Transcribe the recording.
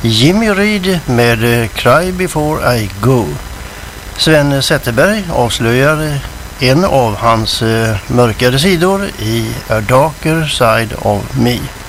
Jimmy Reed med Cry Before I Go. Sven Zetterberg avslöjar en av hans mörkare sidor i A Darker Side of Me.